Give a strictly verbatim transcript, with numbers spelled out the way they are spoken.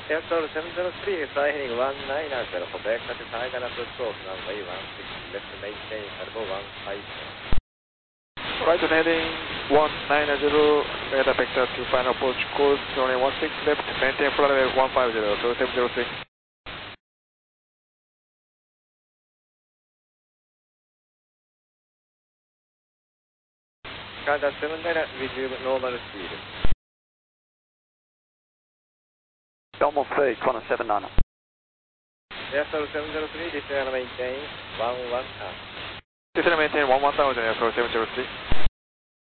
Airstall seven zero three, fly heading one nine zero, for back at the Tiger approach course, runway one six, left maintain, elbow one five. Right on heading one nine zero, radar vector to final approach course, runway one six, left, maintain flight level one five zero, so seven zero three. Contact seven nine, resume normal speed. Belmont three, Connor seven nine. Airstall seven zero three, descend and maintain one one thousand. Descend and maintain one one thousand, Airstall seven zero three.